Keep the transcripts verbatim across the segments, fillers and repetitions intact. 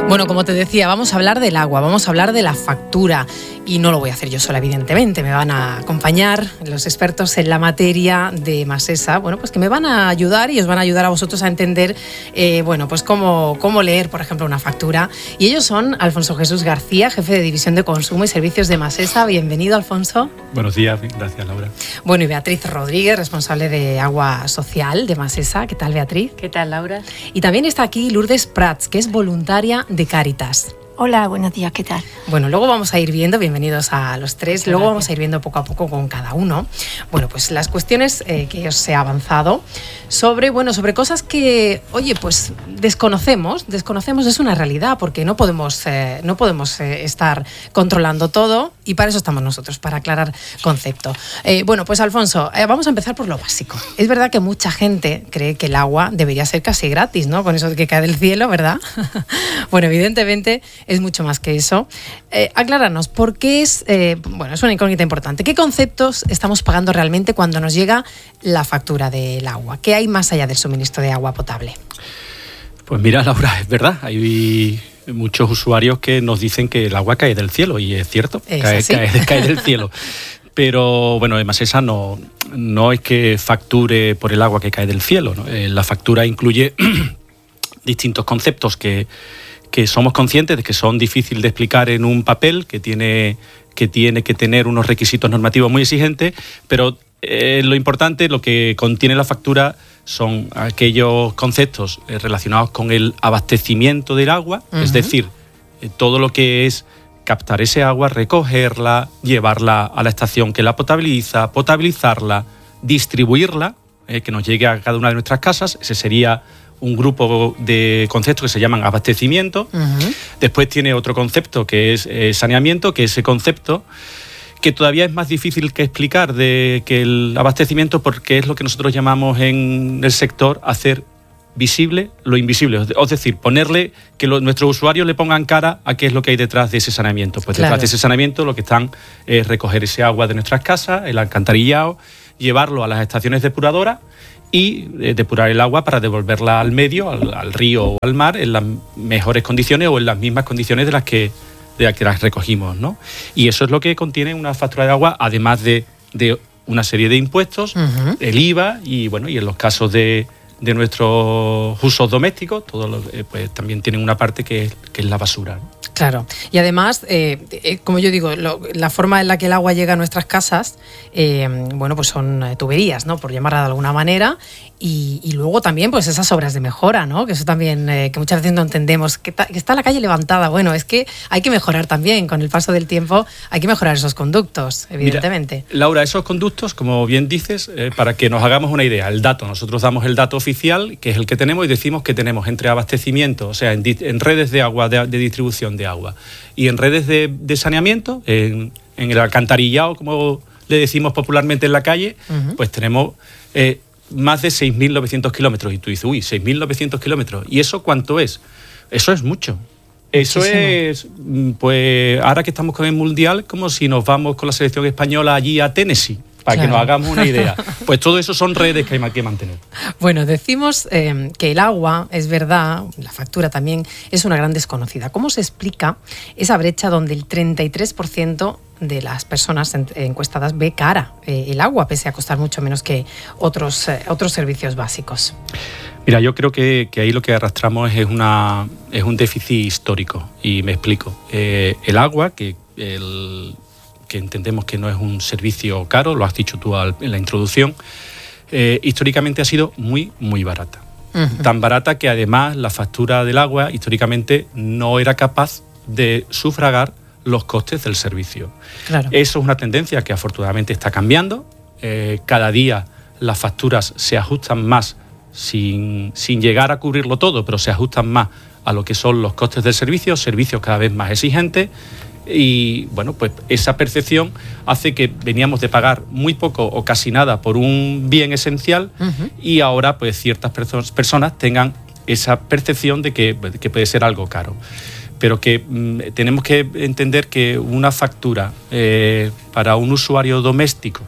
Bueno, como te decía, vamos a hablar del agua, vamos a hablar de la factura y no lo voy a hacer yo sola, evidentemente. Me van a acompañar los expertos en la materia de Masesa, bueno, pues que me van a ayudar y os van a ayudar a vosotros a entender, eh, bueno, pues cómo, cómo leer, por ejemplo, una factura. Y ellos son Alfonso Jesús García, jefe de División de Consumo y Servicios de Masesa. Bienvenido, Alfonso. Buenos días, gracias, Laura. Bueno, y Beatriz Rodríguez, responsable de Agua Social de Masesa. ¿Qué tal, Beatriz? ¿Qué tal, Laura? Y también está aquí Lourdes Prats, que es voluntaria de Cáritas. Hola, buenos días, ¿qué tal? Bueno, luego vamos a ir viendo, bienvenidos a los tres, Muchas luego gracias. vamos a ir viendo poco a poco con cada uno. Bueno, pues las cuestiones eh, que os he avanzado sobre, bueno, sobre cosas que, oye, pues desconocemos, desconocemos es una realidad, porque no podemos, eh, no podemos eh, estar controlando todo y para eso estamos nosotros, para aclarar concepto. Eh, bueno, pues Alfonso, eh, vamos a empezar por lo básico. Es verdad que mucha gente cree que el agua debería ser casi gratis, ¿no? Con eso de que cae del cielo, ¿verdad? Bueno, evidentemente es mucho más que eso. Eh, acláranos, ¿por qué es, eh, bueno, es una incógnita importante? ¿Qué conceptos estamos pagando realmente cuando nos llega la factura del agua? ¿Qué hay más allá del suministro de agua potable? Pues mira, Laura, es verdad, hay muchos usuarios que nos dicen que el agua cae del cielo, y es cierto, ¿Es cae, así? cae, cae del cielo. Pero bueno, en Masesa no, no es que facture por el agua que cae del cielo, ¿no? Eh, la factura incluye distintos conceptos que, que somos conscientes de que son difíciles de explicar en un papel, que tiene que, tiene que tener unos requisitos normativos muy exigentes, pero eh, lo importante, lo que contiene la factura son aquellos conceptos eh, relacionados con el abastecimiento del agua, uh-huh. Es decir, eh, todo lo que es captar ese agua, recogerla, llevarla a la estación que la potabiliza, potabilizarla, distribuirla, eh, que nos llegue a cada una de nuestras casas. Ese sería un grupo de conceptos que se llaman abastecimiento. Uh-huh. Después tiene otro concepto que es eh, saneamiento, que ese concepto que todavía es más difícil que explicar de que el abastecimiento, porque es lo que nosotros llamamos en el sector hacer visible lo invisible, es decir, ponerle que lo, nuestros usuarios le pongan cara a qué es lo que hay detrás de ese saneamiento. Pues claro. Detrás de ese saneamiento lo que están es recoger ese agua de nuestras casas, el alcantarillado, llevarlo a las estaciones depuradoras y eh, depurar el agua para devolverla al medio, al, al río o al mar, en las mejores condiciones o en las mismas condiciones de las que, de las, que las recogimos, ¿no? Y eso es lo que contiene una factura de agua, además de, de una serie de impuestos, uh-huh. el I V A y, bueno, y en los casos de, de nuestros usos domésticos, todos los, eh, pues también tienen una parte que es, que es la basura, ¿no? Claro, y además, eh, eh, como yo digo, lo, la forma en la que el agua llega a nuestras casas, eh, bueno, pues son tuberías, ¿no? Por llamarla de alguna manera, y, y luego también, pues esas obras de mejora, ¿no? Que eso también, eh, que muchas veces no entendemos, que, ta, que está la calle levantada. Bueno, es que hay que mejorar también, con el paso del tiempo, hay que mejorar esos conductos, evidentemente. Mira, Laura, esos conductos, como bien dices, eh, para que nos hagamos una idea, el dato, nosotros damos el dato oficial, que es el que tenemos, y decimos que tenemos entre abastecimiento, o sea, en, en redes de agua, de, de distribución de agua, y en redes de, de saneamiento, en, en el alcantarillado, como le decimos popularmente en la calle, uh-huh. pues tenemos eh, más de seis mil novecientos kilómetros. Y tú dices, uy, seis mil novecientos kilómetros. ¿Y eso cuánto es? Eso es mucho. Eso Muchísimo. Es, pues, ahora que estamos con el Mundial, como si nos vamos con la selección española allí a Tennessee. Para claro. que nos hagamos una idea. Pues todo eso son redes que hay que mantener. Bueno, decimos eh, que el agua, es verdad, la factura también es una gran desconocida. ¿Cómo se explica esa brecha donde el treinta y tres por ciento de las personas encuestadas ve cara eh, el agua, pese a costar mucho menos que otros, eh, otros servicios básicos? Mira, yo creo que, que ahí lo que arrastramos es, una, es un déficit histórico. Y me explico. Eh, el agua, que el... que entendemos que no es un servicio caro, lo has dicho tú en la introducción, eh, históricamente ha sido muy, muy barata. Uh-huh. Tan barata que además la factura del agua históricamente no era capaz de sufragar los costes del servicio. Claro. Eso es una tendencia que afortunadamente está cambiando. Eh, cada día las facturas se ajustan más, sin, sin llegar a cubrirlo todo, pero se ajustan más a lo que son los costes del servicio, servicios cada vez más exigentes. Y bueno, pues esa percepción hace que veníamos de pagar muy poco o casi nada por un bien esencial, uh-huh. y ahora pues ciertas perso- personas tengan esa percepción de que, que puede ser algo caro. Pero que mm, tenemos que entender que una factura eh, para un usuario doméstico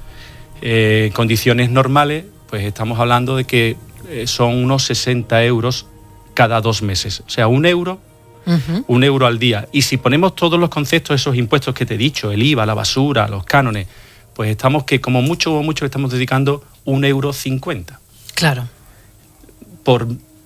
eh, en condiciones normales, pues estamos hablando de que eh, son unos sesenta euros cada dos meses. O sea, un euro Uh-huh. Un euro al día. Y si ponemos todos los conceptos, esos impuestos que te he dicho, el I V A, la basura, los cánones, pues estamos que como mucho o mucho le estamos dedicando un euro cincuenta. Claro. Por,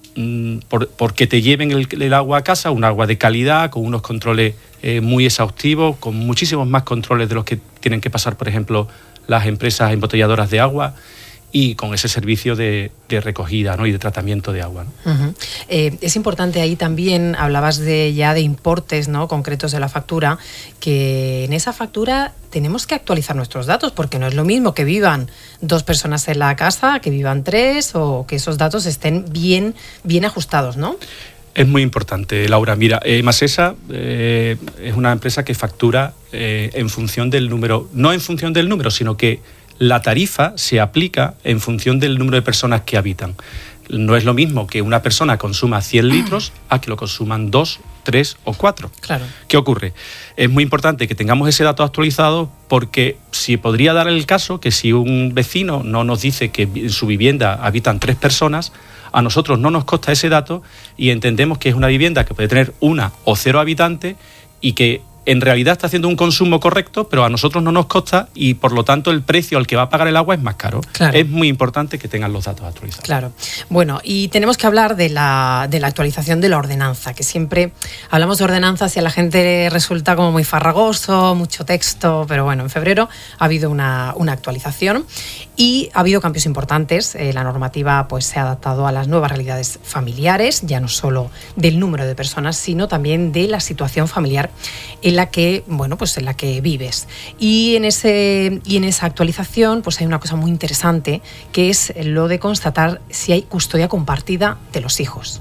por, porque te lleven el, el agua a casa, un agua de calidad, con unos controles eh, muy exhaustivos, con muchísimos más controles de los que tienen que pasar, por ejemplo, las empresas embotelladoras de agua, y con ese servicio de, de recogida, ¿no? Y de tratamiento de agua, ¿no? Uh-huh. Eh, es importante ahí también, hablabas de ya de importes, ¿no?, concretos de la factura, que en esa factura tenemos que actualizar nuestros datos, porque no es lo mismo que vivan dos personas en la casa, que vivan tres, o que esos datos estén bien, bien ajustados, ¿no? Es muy importante, Laura. Mira, eh, Masesa eh, es una empresa que factura eh, en función del número, no en función del número, sino que la tarifa se aplica en función del número de personas que habitan. No es lo mismo que una persona consuma cien litros a que lo consuman dos, tres o cuatro. Claro. ¿Qué ocurre? Es muy importante que tengamos ese dato actualizado, porque si podría dar el caso que si un vecino no nos dice que en su vivienda habitan tres personas, a nosotros no nos consta ese dato y entendemos que es una vivienda que puede tener una o cero habitantes y que en realidad está haciendo un consumo correcto, pero a nosotros no nos consta y por lo tanto el precio al que va a pagar el agua es más caro. Claro. Es muy importante que tengan los datos actualizados. Claro. Bueno, y tenemos que hablar de la, de la actualización de la ordenanza, que siempre hablamos de ordenanzas y a la gente resulta como muy farragoso, mucho texto, pero bueno, en febrero ha habido una, una actualización y ha habido cambios importantes. Eh, la normativa pues se ha adaptado a las nuevas realidades familiares, ya no solo del número de personas, sino también de la situación familiar en la que, bueno, pues en la que vives. Y en ese y en esa actualización pues hay una cosa muy interesante, que es lo de constatar si hay custodia compartida de los hijos.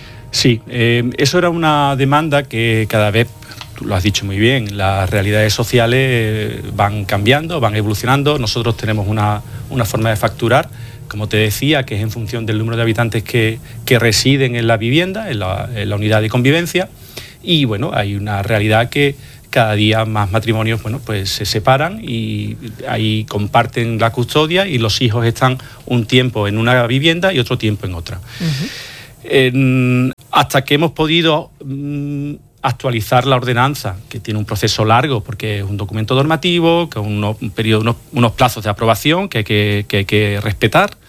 Sí, eh, eso era una demanda que cada vez, tú lo has dicho muy bien, las realidades sociales van cambiando, van evolucionando. Nosotros tenemos una, una forma de facturar, como te decía, que es en función del número de habitantes que, que residen en la vivienda, en la, en la unidad de convivencia. Y bueno, hay una realidad que cada día más matrimonios, bueno, pues se separan y ahí comparten la custodia y los hijos están un tiempo en una vivienda y otro tiempo en otra. Uh-huh. Eh, hasta que hemos podido mm, actualizar la ordenanza, que tiene un proceso largo porque es un documento normativo, con unos, un periodo, unos, unos plazos de aprobación que hay que, que hay que respetar.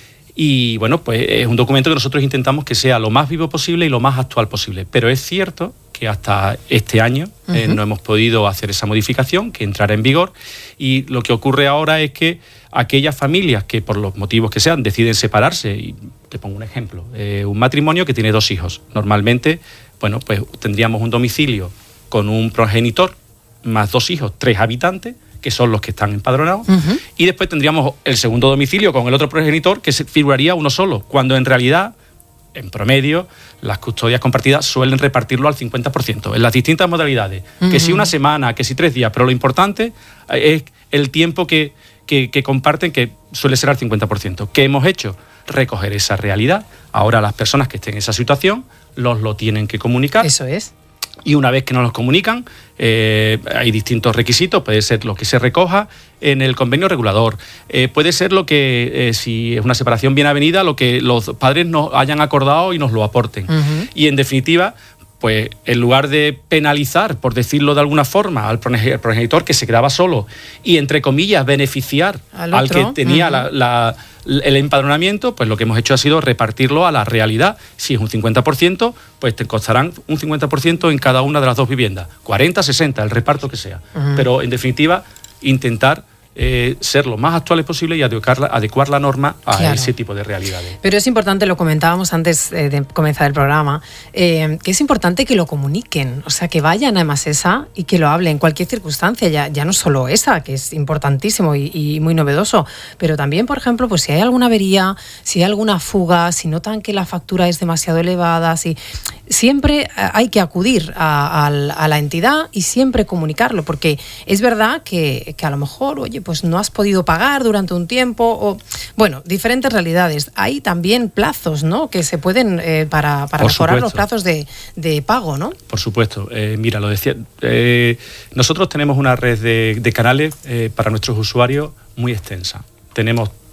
Y bueno, pues es un documento que nosotros intentamos que sea lo más vivo posible y lo más actual posible. Pero es cierto que hasta este año uh-huh. eh, no hemos podido hacer esa modificación, que entrará en vigor. Y lo que ocurre ahora es que aquellas familias que por los motivos que sean deciden separarse, y te pongo un ejemplo, eh, un matrimonio que tiene dos hijos. Normalmente, bueno, pues tendríamos un domicilio con un progenitor más dos hijos, tres habitantes, que son los que están empadronados, uh-huh. y después tendríamos el segundo domicilio con el otro progenitor, que figuraría uno solo, cuando en realidad, en promedio, las custodias compartidas suelen repartirlo al cincuenta por ciento, en las distintas modalidades, uh-huh. que si una semana, que si tres días, pero lo importante es el tiempo que, que, que comparten, que suele ser al cincuenta por ciento. ¿Qué hemos hecho? Recoger esa realidad. Ahora las personas que estén en esa situación los lo tienen que comunicar. Eso es. Y una vez que nos los comunican, eh, hay distintos requisitos. Puede ser lo que se recoja en el convenio regulador. Eh, puede ser lo que, eh, si es una separación bien avenida, lo que los padres nos hayan acordado y nos lo aporten. Uh-huh. Y en definitiva, pues en lugar de penalizar, por decirlo de alguna forma, al progenitor que se quedaba solo y, entre comillas, beneficiar al, al que tenía uh-huh. la, la, el empadronamiento, pues lo que hemos hecho ha sido repartirlo a la realidad. Si es un cincuenta por ciento, pues te costarán un cincuenta por ciento en cada una de las dos viviendas. cuarenta, sesenta, el reparto que sea. Uh-huh. Pero, en definitiva, intentar Eh, ser lo más actuales posible y adecuar la, adecuar la norma a claro. ese tipo de realidades. Pero es importante, lo comentábamos antes eh, de comenzar el programa, eh, que es importante que lo comuniquen, o sea, que vayan a Masesa y que lo hablen en cualquier circunstancia, ya, ya no solo esa, que es importantísimo y, y muy novedoso, pero también, por ejemplo, pues si hay alguna avería, si hay alguna fuga, si notan que la factura es demasiado elevada, si siempre hay que acudir a, a, a la entidad y siempre comunicarlo, porque es verdad que, que a lo mejor, oye, pues no has podido pagar durante un tiempo, o bueno, diferentes realidades. Hay también plazos, ¿no?, que se pueden eh, para, para mejorar supuesto. los plazos de, de pago, ¿no? Por supuesto. Eh, mira, lo decía, eh, nosotros tenemos una red de, de canales eh, para nuestros usuarios muy extensa. Tenemos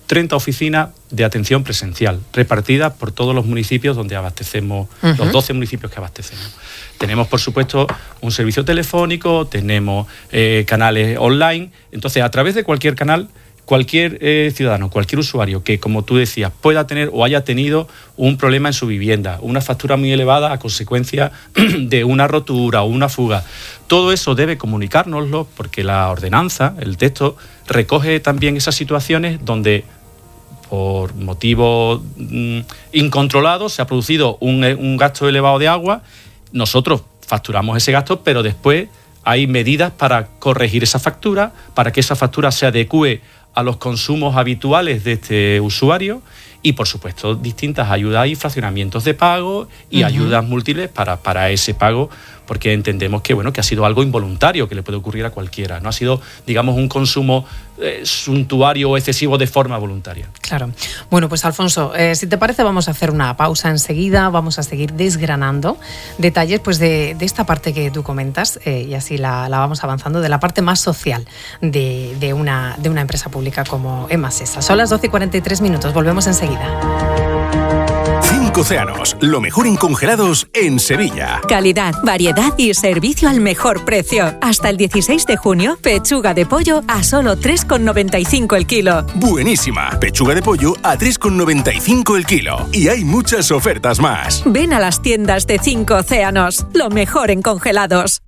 treinta oficinas de atención presencial, repartidas por todos los municipios donde abastecemos, uh-huh. los doce municipios que abastecemos. Tenemos, por supuesto, un servicio telefónico, tenemos eh, canales online. Entonces, a través de cualquier canal, cualquier eh, ciudadano, cualquier usuario que, como tú decías, pueda tener o haya tenido un problema en su vivienda, una factura muy elevada a consecuencia de una rotura o una fuga, todo eso debe comunicárnoslo, porque la ordenanza, el texto, recoge también esas situaciones donde, por motivos mmm, incontrolados, se ha producido un, un gasto elevado de agua. Nosotros facturamos ese gasto, pero después hay medidas para corregir esa factura, para que esa factura se adecue a los consumos habituales de este usuario y, por supuesto, distintas ayudas y fraccionamientos de pago y uh-huh. ayudas múltiples para, para ese pago, porque entendemos que, bueno, que ha sido algo involuntario que le puede ocurrir a cualquiera. No ha sido, digamos, un consumo eh, suntuario o excesivo de forma voluntaria. Claro. Bueno, pues Alfonso, eh, si te parece, vamos a hacer una pausa enseguida. Vamos a seguir desgranando detalles pues de, de esta parte que tú comentas eh, y así la, la vamos avanzando, de la parte más social de, de, una, de una empresa pública como Emasesa. Son las doce y cuarenta y tres minutos. Volvemos enseguida. Cinco Océanos, lo mejor en congelados en Sevilla. Calidad, variedad y servicio al mejor precio. Hasta el dieciséis de junio, pechuga de pollo a solo tres con noventa y cinco el kilo. Buenísima, pechuga de pollo a tres con noventa y cinco el kilo. Y hay muchas ofertas más. Ven a las tiendas de Cinco Océanos, lo mejor en congelados.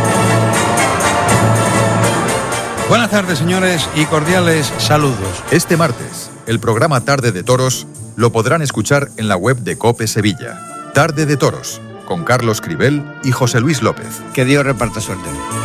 Buenas tardes, señores, y cordiales saludos. Este martes, el programa Tarde de Toros lo podrán escuchar en la web de COPE Sevilla. Tarde de Toros, con Carlos Cribel y José Luis López. Que Dios reparta suerte.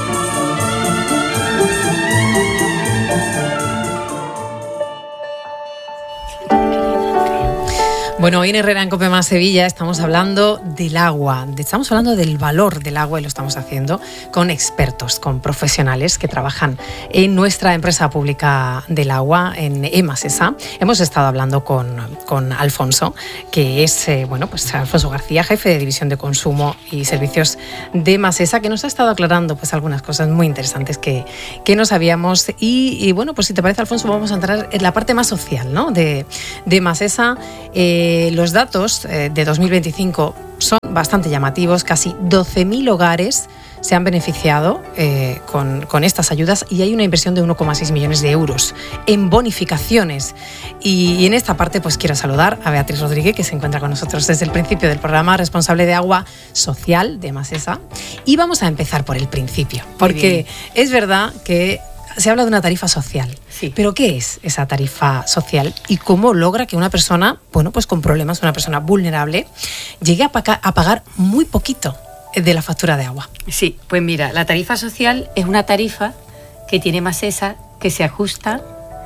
Bueno, hoy en Herrera en COPE Más Sevilla estamos hablando del agua, estamos hablando del valor del agua y lo estamos haciendo con expertos, con profesionales que trabajan en nuestra empresa pública del agua, en Emasesa. Hemos estado hablando con, con Alfonso, que es, eh, bueno, pues Alfonso García, jefe de División de Consumo y Servicios de Emasesa, que nos ha estado aclarando pues algunas cosas muy interesantes que, que no sabíamos. Y, y bueno, pues si te parece, Alfonso, vamos a entrar en la parte más social, ¿no?, de, de Emasesa. Eh, los datos eh, de dos mil veinticinco son bastante llamativos. Casi doce mil hogares se han beneficiado eh, con, con estas ayudas y hay una inversión de uno coma seis millones de euros en bonificaciones. Y, y en esta parte pues quiero saludar a Beatriz Rodríguez, que se encuentra con nosotros desde el principio del programa, responsable de agua social de Emasesa. Y vamos a empezar por el principio, porque es verdad que se habla de una tarifa social. Sí. ¿Pero qué es esa tarifa social y cómo logra que una persona, bueno, pues con problemas, una persona vulnerable, llegue a pagar, a pagar muy poquito de la factura de agua? Sí, pues mira, la tarifa social es una tarifa que tiene Emasesa que se ajusta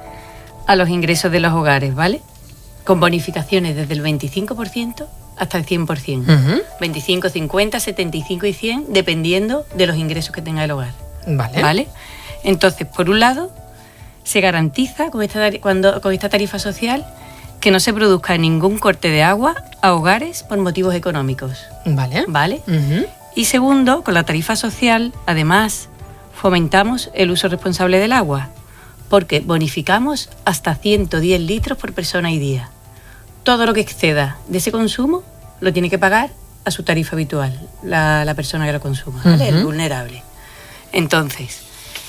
a los ingresos de los hogares, ¿vale? Con bonificaciones desde el veinticinco por ciento hasta el cien por ciento. Uh-huh. veinticinco, cincuenta, setenta y cinco y cien, dependiendo de los ingresos que tenga el hogar. Vale. ¿Vale? Entonces, por un lado, se garantiza con esta, cuando, con esta tarifa social que no se produzca ningún corte de agua a hogares por motivos económicos. Vale. ¿Vale? Uh-huh. Y segundo, con la tarifa social, además, fomentamos el uso responsable del agua, porque bonificamos hasta ciento diez litros por persona y día. Todo lo que exceda de ese consumo lo tiene que pagar a su tarifa habitual, la, la persona que lo consuma, ¿vale? Uh-huh. El vulnerable. Entonces,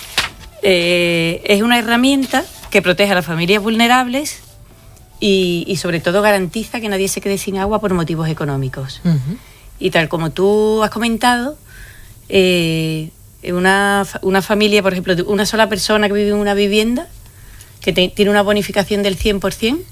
Eh, es una herramienta que protege a las familias vulnerables y, y sobre todo garantiza que nadie se quede sin agua por motivos económicos. Uh-huh. Y tal como tú has comentado, eh, una, una familia, por ejemplo, una sola persona que vive en una vivienda que te, tiene una bonificación del cien por ciento,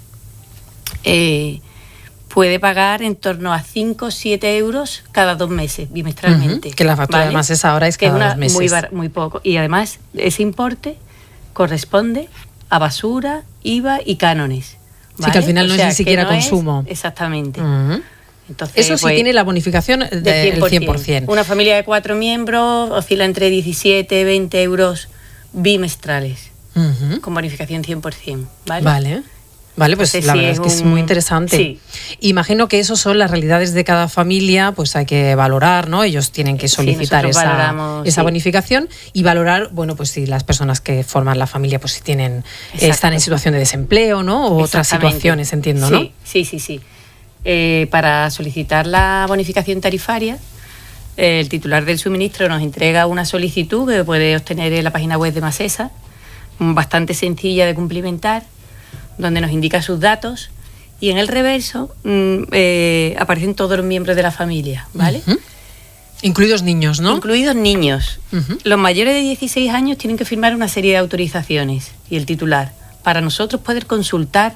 eh, puede pagar en torno a cinco o siete euros cada dos meses, bimestralmente. Uh-huh, que la factura, ¿vale?, además esa ahora es cada que es una, dos meses. Muy, bar, muy poco. Y además ese importe corresponde a basura, I V A y cánones. ¿Vale? Sí, que al final no o sea, es ni siquiera no consumo. Es, exactamente. Uh-huh. Entonces, eso sí pues, tiene la bonificación del de cien por ciento. cien por ciento. Una familia de cuatro miembros oscila entre diecisiete, veinte euros bimestrales, uh-huh, con bonificación cien por ciento. ¿Vale? Vale. Vale, pues No sé la si verdad es es que es un- muy interesante. Sí. Imagino que eso son las realidades de cada familia, pues hay que valorar, ¿no? Ellos tienen que Sí, solicitar nosotros esa, valoramos, esa sí. bonificación y valorar, bueno, pues si las personas que forman la familia, pues si tienen, Exacto. están en situación de desempleo, ¿no? O otras Exactamente. situaciones, entiendo, sí, ¿no? Sí, sí, sí. Eh, para solicitar la bonificación tarifaria, eh, el titular del suministro nos entrega una solicitud que puede obtener en la página web de Masesa, bastante sencilla de cumplimentar, donde nos indica sus datos y en el reverso mm, eh, aparecen todos los miembros de la familia, ¿vale? Ujú. Incluidos niños, ¿no? Incluidos niños. Ujú. Los mayores de dieciséis años tienen que firmar una serie de autorizaciones y el titular, para nosotros poder consultar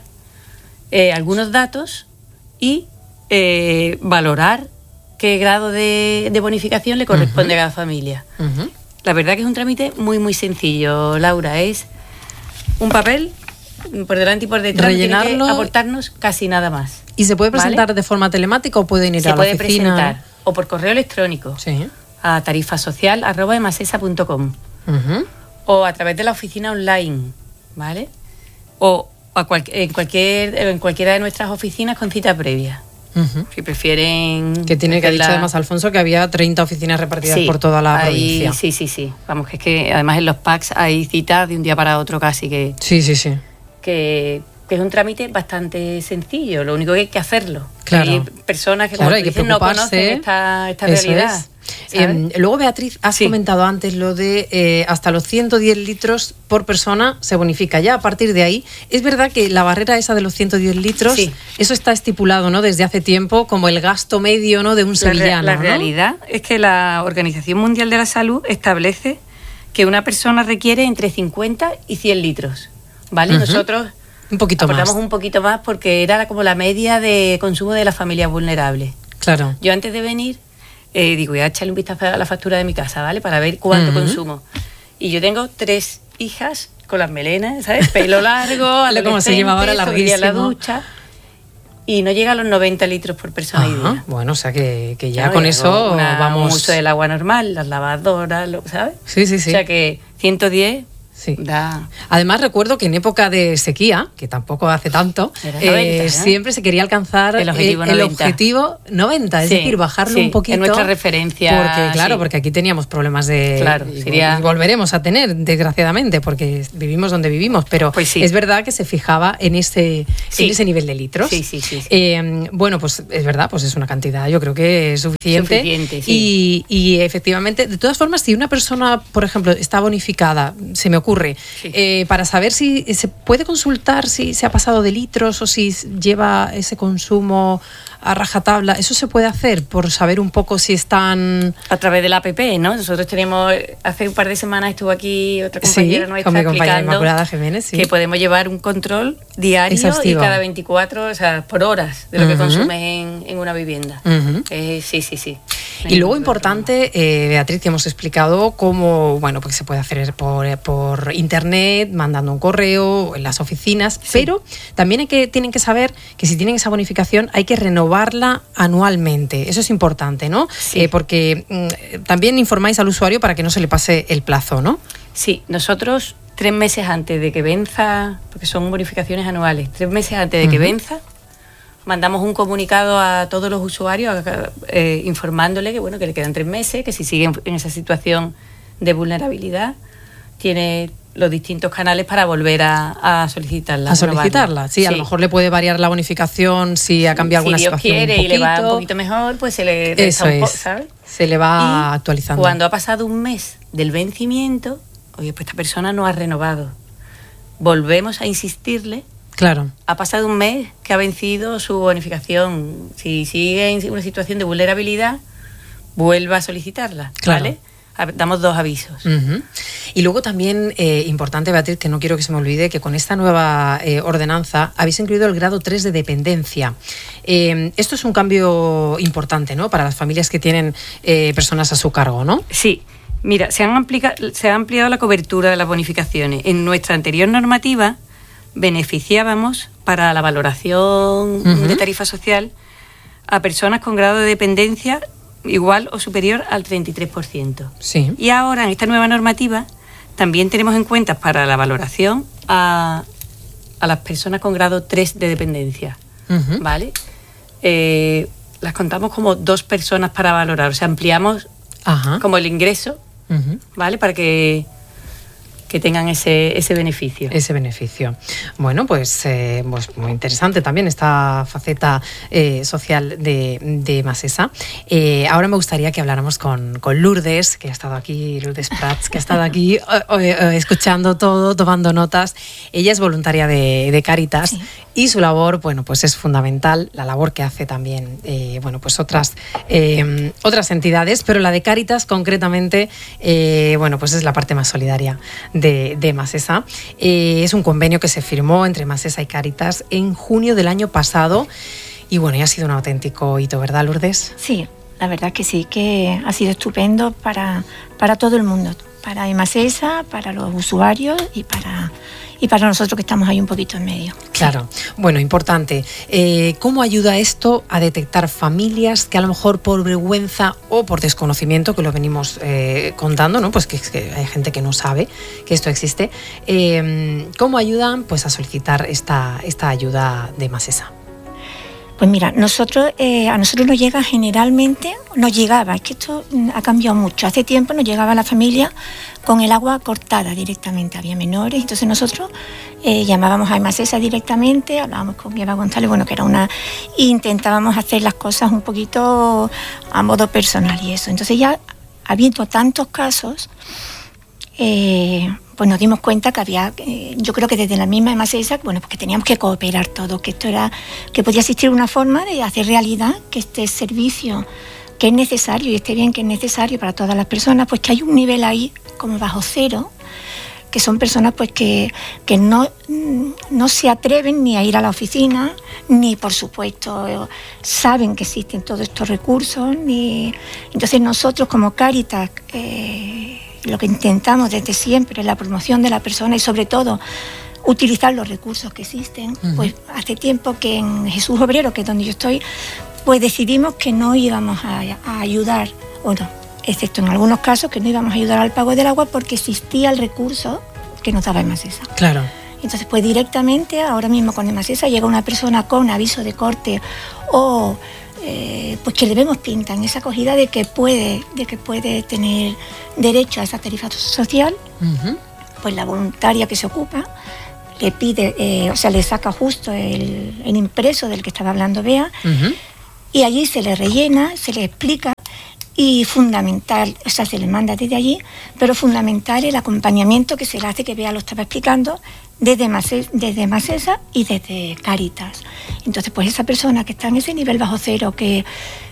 eh, algunos datos y eh, valorar qué grado de, de bonificación le corresponde a cada familia. Ujú. La verdad que es un trámite muy, muy sencillo, Laura. Es un papel por delante y por detrás, no tiene que Rellenarlo. aportarnos casi nada más. ¿Y se puede ¿Vale? presentar de forma telemática o pueden ir Se a la puede oficina? presentar o por correo electrónico Sí. a tarifasocial arroba emasesa punto com Ujú. o a través de la oficina online, ¿vale? O a cual- en, cualquier, en cualquiera de nuestras oficinas con cita previa. Ujú. Si prefieren... Que tiene que ha dicho hacerla- además Alfonso que había treinta oficinas repartidas Sí, por toda la ahí- provincia. Sí, sí, sí. Vamos, que es que además en los packs hay citas de un día para otro casi, que, Sí, sí, sí. que, que es un trámite bastante sencillo. Lo único que hay que hacerlo. Claro. Hay personas que, Claro, como hay tú que dices, no preocuparse. conocen esta, esta Eso realidad. es. ¿sabes? Eh, luego, Beatriz, has Sí. comentado antes lo de eh, hasta los ciento diez litros por persona se bonifica. Ya a partir de ahí, es verdad que la barrera esa de los ciento diez litros, Sí. eso está estipulado, ¿no? Desde hace tiempo como el gasto medio, ¿no? De un La, re- sevillano, la ¿no? realidad es que la Organización Mundial de la Salud establece que una persona requiere entre cincuenta y cien litros, ¿vale? Ujú. Nosotros Un poquito aportamos más. un poquito más porque era la- como la media de consumo de las familias vulnerables. Claro. Yo antes de venir, eh, digo, voy a echarle un vistazo a la factura de mi casa, ¿vale? Para ver cuánto Ujú. consumo. Y yo tengo tres hijas con las melenas, ¿sabes? Pelo largo, Lo como se lleva ahora, adolescentes, subida a la larguísimo. ducha. Y no llega a los noventa litros por persona y Ajá, día. bueno, o sea que, que ya Claro, con y eso hago una- vamos. un uso del agua normal, las lavadoras, lo- ¿sabes? Sí, sí, sí. O sea que ciento diez Sí. da... Además, recuerdo que en época de sequía, que tampoco hace tanto, Era eh, noventa, ¿no? siempre se quería alcanzar El objetivo eh, el noventa. objetivo noventa, es Sí, decir, bajarlo sí, un poquito. es nuestra referencia, Porque, claro, sí. porque aquí teníamos problemas de. Claro, y, sería- y volveremos a tener, desgraciadamente, porque vivimos donde vivimos. Pero Pues sí. es verdad que se fijaba en ese, Sí. en ese nivel de litros. Sí, sí, sí, sí. Eh, bueno, pues es verdad, pues es una cantidad, yo creo que es suficiente. Suficiente, sí. y, y efectivamente, de todas formas, si una persona, por ejemplo, está bonificada, se me ocurre, Sí. eh, para saber si se puede consultar si se ha pasado de litros o si lleva ese consumo a rajatabla, ¿eso se puede hacer por saber un poco si están... A través del app, ¿no? Nosotros tenemos, hace un par de semanas estuvo aquí otra Sí, compañera con nuestra mi compañera explicando Inmaculada Jiménez, sí. que podemos llevar un control diario Exhaustivo. y cada veinticuatro, o sea, por horas de lo que Ujú. consumes en, en una vivienda. Ujú. Eh, sí, sí, sí. No Y hay luego ningún importante, eh, Beatriz, que hemos explicado cómo, bueno, pues se puede hacer por, por internet, mandando un correo, en las oficinas, pero también hay que, tienen que saber que si tienen esa bonificación hay que renovarla anualmente. Eso es importante, ¿no? Sí. Eh, porque mm, también informáis al usuario para que no se le pase el plazo, ¿no? Sí, nosotros tres meses antes de que venza, porque son bonificaciones anuales, tres meses antes de que Ujú. venza, mandamos un comunicado a todos los usuarios eh, informándole que bueno que le quedan tres meses, que si siguen en esa situación de vulnerabilidad tiene los distintos canales para volver a, a solicitarla. A solicitarla, sí, a lo Sí. mejor le puede variar la bonificación si ha cambiado alguna si Dios situación quiere un y le va un poquito. poquito mejor, pues se le Eso resta un po- es. ¿sabes? Se le va Y actualizando. Cuando ha pasado un mes del vencimiento, oye, pues esta persona no ha renovado. Volvemos a insistirle. Claro. Ha pasado un mes que ha vencido su bonificación. Si sigue en una situación de vulnerabilidad, vuelva a solicitarla, Claro. ¿vale? A- Damos dos avisos. Ujú. Y luego también, eh, importante, Beatriz, que no quiero que se me olvide, que con esta nueva eh, ordenanza habéis incluido el grado tres de dependencia. Eh, esto es un cambio importante, ¿no?, para las familias que tienen eh, personas a su cargo, ¿no? Sí, mira, se, han amplica- se ha ampliado la cobertura de las bonificaciones. En nuestra anterior normativa beneficiábamos para la valoración Ujú. de tarifa social a personas con grado de dependencia igual o superior al treinta y tres por ciento. Sí. Y ahora, en esta nueva normativa, también tenemos en cuenta para la valoración a, a las personas con grado tres de dependencia, Uh-huh. ¿vale? Eh, las contamos como dos personas para valorar, o sea, ampliamos Ajá. como el ingreso, Uh-huh. ¿vale? Para que, que tengan ese, ese beneficio. Ese beneficio. Bueno, pues, eh, pues muy interesante también esta faceta eh, social de, de Masesa. Eh, ahora me gustaría que habláramos con, con Lourdes, que ha estado aquí, Lourdes Prats, que ha estado aquí eh, eh, escuchando todo, tomando notas. Ella es voluntaria de, de Cáritas. Sí. Y su labor, bueno, pues es fundamental, la labor que hace también, eh, bueno, pues otras, eh, otras entidades, pero la de Cáritas concretamente, eh, bueno, pues es la parte más solidaria de, de Masesa. Eh, es un convenio que se firmó entre Masesa y Cáritas en junio del año pasado y bueno, y ha sido un auténtico hito, ¿verdad, Lourdes? Sí, la verdad que sí, que ha sido estupendo para, para todo el mundo, para Masesa, para los usuarios y para... y para nosotros que estamos ahí un poquito en medio. Claro. Bueno, importante. Eh, ¿Cómo ayuda esto a detectar familias que a lo mejor por vergüenza o por desconocimiento, que lo venimos eh, contando, ¿no? Pues que, que hay gente que no sabe que esto existe. Eh, ¿Cómo ayudan pues, a solicitar esta, esta ayuda de Masesa? Pues mira, nosotros eh, a nosotros nos llega generalmente, nos llegaba, es que esto ha cambiado mucho. Hace tiempo nos llegaba la familia con el agua cortada directamente, había menores, entonces nosotros eh, llamábamos a Masesa directamente, hablábamos con Eva González, bueno, que era una, e intentábamos hacer las cosas un poquito a modo personal y eso. Entonces ya habiendo tantos casos, eh, pues nos dimos cuenta que había, eh, yo creo que desde la misma Masesa, bueno, pues que teníamos que cooperar todos, que esto era, que podía existir una forma de hacer realidad que este servicio que es necesario y esté bien que es necesario para todas las personas, pues que hay un nivel ahí como bajo cero, que son personas pues que, que no, no se atreven ni a ir a la oficina, ni por supuesto saben que existen todos estos recursos, ni entonces nosotros como Cáritas eh, lo que intentamos desde siempre es la promoción de la persona y sobre todo utilizar los recursos que existen. Uh-huh. Pues hace tiempo que en Jesús Obrero, que es donde yo estoy, pues decidimos que no íbamos a, a ayudar, o no, excepto en algunos casos, que no íbamos a ayudar al pago del agua porque existía el recurso que nos daba Masesa. Claro. Entonces, pues directamente, ahora mismo con Masesa llega una persona con aviso de corte o eh, pues que le vemos pinta en esa acogida de que puede, de que puede tener derecho a esa tarifa social, uh-huh. Pues la voluntaria que se ocupa le pide, eh, o sea, le saca justo el, el impreso del que estaba hablando Bea, uh-huh. Y allí se le rellena, se le explica. Y fundamental, o sea, se le manda desde allí, pero fundamental el acompañamiento que se le hace, que Bea lo estaba explicando, desde Masesa, desde Masesa y desde Cáritas. Entonces, pues esa persona que está en ese nivel bajo cero, que,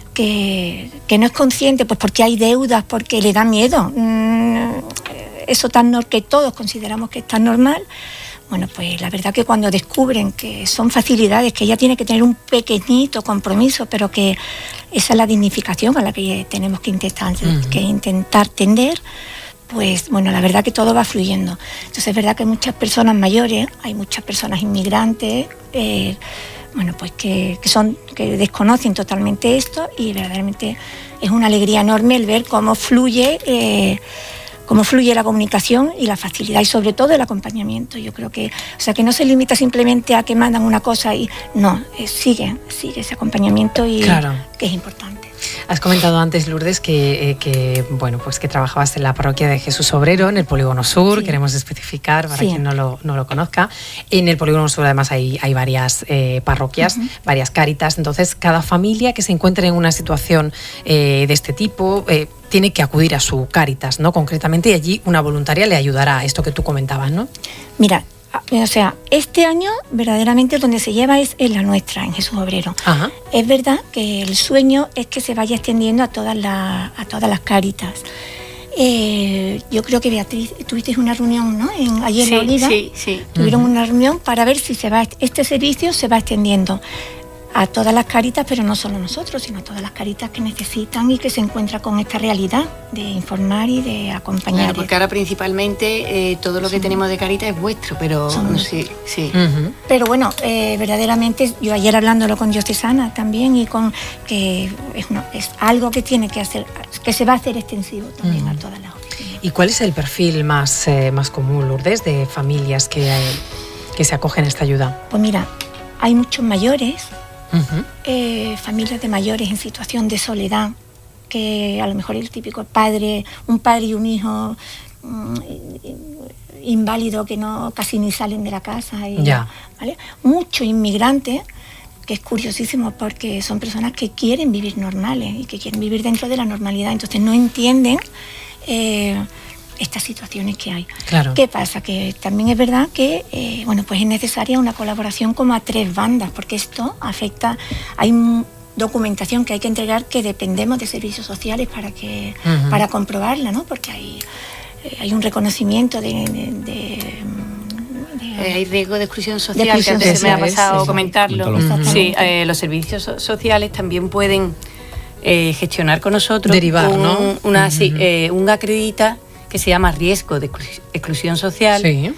que, que no es consciente, pues porque hay deudas, porque le da miedo, mmm, eso tan no, que todos consideramos que es tan normal. Bueno, pues la verdad que cuando descubren que son facilidades, que ella tiene que tener un pequeñito compromiso, pero que esa es la dignificación a la que tenemos que intentar, uh-huh. que intentar tender, pues bueno, la verdad que todo va fluyendo. Entonces es verdad que hay muchas personas mayores, hay muchas personas inmigrantes, eh, bueno, pues que, que, son, que desconocen totalmente esto y verdaderamente es una alegría enorme el ver cómo fluye... Eh, cómo fluye la comunicación y la facilidad y sobre todo el acompañamiento. Yo creo que, o sea, que no se limita simplemente a que mandan una cosa y no, eh, sigue, sigue ese acompañamiento y claro. Que es importante. Has comentado antes, Lourdes, que, eh, que bueno, pues que trabajabas en la parroquia de Jesús Obrero, en el Polígono Sur, sí. Queremos especificar para sí. Quien no lo, no lo conozca. En el Polígono Sur además hay, hay varias eh, parroquias, uh-huh. Varias Cáritas, entonces cada familia que se encuentre en una situación eh, de este tipo eh, tiene que acudir a su Cáritas, ¿no? Concretamente, y allí una voluntaria le ayudará a esto que tú comentabas, ¿no? Mira, o sea, este año verdaderamente donde se lleva es en la nuestra, en Jesús Obrero. Ajá. Es verdad que el sueño es que se vaya extendiendo a todas, la, a todas las Cáritas. Eh, yo creo que Beatriz, tuvisteis una reunión, ¿no? En, ayer sí, en la Oliva. Sí, sí. Tuvieron uh-huh. una reunión para ver si se va, este servicio se va extendiendo a todas las Cáritas, pero no solo nosotros, sino a todas las Cáritas que necesitan y que se encuentran con esta realidad de informar y de acompañar. Claro, porque ahora principalmente eh, todo lo que sí. tenemos de Cáritas es vuestro, pero no, sí, sí. Uh-huh. Pero bueno, eh, verdaderamente, yo ayer hablándolo con Diocesana también y con que es, una, es algo que tiene que hacer, que se va a hacer extensivo también uh-huh. a todas las oficinas. ¿Y cuál es el perfil más, eh, más común, Lourdes, de familias que, eh, que se acogen a esta ayuda? Pues mira, hay muchos mayores, Uh-huh. eh, familias de mayores en situación de soledad, que a lo mejor el típico padre, un padre y un hijo mmm, inválido que no casi ni salen de la casa. Y, ya. ¿vale? Muchos inmigrantes, que es curiosísimo porque son personas que quieren vivir normales y que quieren vivir dentro de la normalidad, entonces no entienden eh, estas situaciones que hay. Claro. ¿Qué pasa? Que también es verdad que eh, bueno, pues es necesaria una colaboración como a tres bandas, porque esto afecta, hay un, documentación que hay que entregar que dependemos de servicios sociales para que uh-huh. para comprobarla, ¿no? Porque hay eh, hay un reconocimiento de, de, de Eh, hay riesgo de exclusión social, de exclusión que antes se me ha pasado es, comentarlo. Sí, eh, los servicios so- sociales también pueden eh, gestionar con nosotros derivar, un, ¿no? una, uh-huh. sí, eh, un acredita que se llama riesgo de exclu- exclusión social. Sí.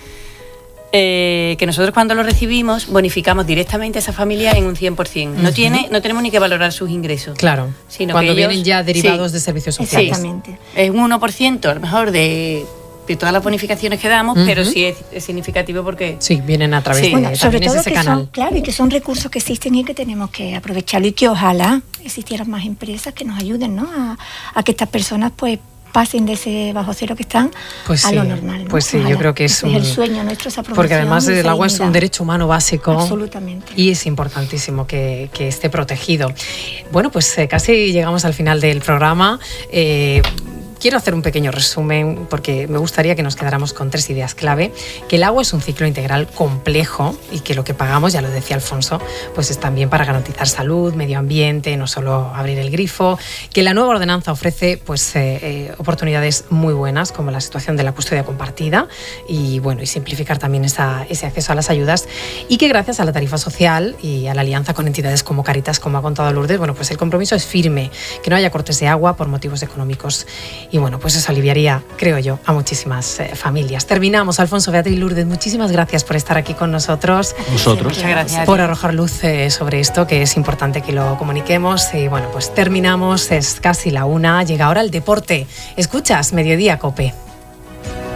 Eh, que nosotros cuando lo recibimos bonificamos directamente a esa familia en un cien por ciento. No, uh-huh. tiene, no tenemos ni que valorar sus ingresos. Claro, sino cuando que ellos, vienen ya derivados sí, de servicios sociales. Exactamente. Es un uno por ciento a lo mejor de, de todas las bonificaciones que damos, uh-huh. pero sí es, es significativo porque... Sí, vienen a través sí. de bueno, sobre todo ese que canal. Son, claro, y que son recursos que existen y que tenemos que aprovecharlo y que ojalá existieran más empresas que nos ayuden, ¿no? A, a que estas personas pues pasen de ese bajo cero que están pues a sí, lo normal, ¿no? Pues sí, Ojalá. yo creo que es, es un, el sueño nuestro, esa promoción. Porque además el agua es un derecho humano básico. Absolutamente. Y es importantísimo que, que esté protegido. Bueno, pues eh, casi llegamos al final del programa. Eh, Quiero hacer un pequeño resumen porque me gustaría que nos quedáramos con tres ideas clave. Que el agua es un ciclo integral complejo y que lo que pagamos, ya lo decía Alfonso, pues es también para garantizar salud, medio ambiente, no solo abrir el grifo. Que la nueva ordenanza ofrece pues eh, eh, oportunidades muy buenas, como la situación de la custodia compartida y bueno y simplificar también esa, ese acceso a las ayudas. Y que gracias a la tarifa social y a la alianza con entidades como Cáritas, como ha contado Lourdes, bueno pues el compromiso es firme, que no haya cortes de agua por motivos económicos. Y bueno, pues eso aliviaría, creo yo, a muchísimas eh, familias. Terminamos. Alfonso, Beatriz, Lourdes, muchísimas gracias por estar aquí con nosotros. Vosotros. Muchas gracias. Por arrojar luz eh, sobre esto, que es importante que lo comuniquemos. Y bueno, pues terminamos, es casi la una. Llega ahora el deporte. Escuchas Mediodía Cope.